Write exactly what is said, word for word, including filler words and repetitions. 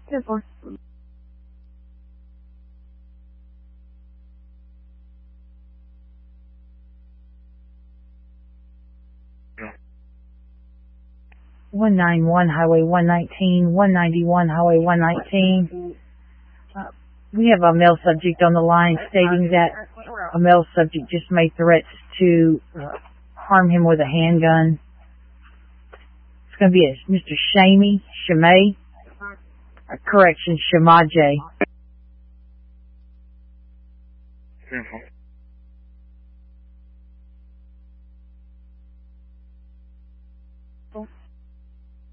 ten four. one ninety-one Highway one nineteen, one ninety-one Highway one nineteen. Uh, we have a male subject on the line stating that a male subject just made threats to uh, harm him with a handgun. It's going to be a Mister Shamey, Shamay, uh, correction, Shamaje. Mm-hmm.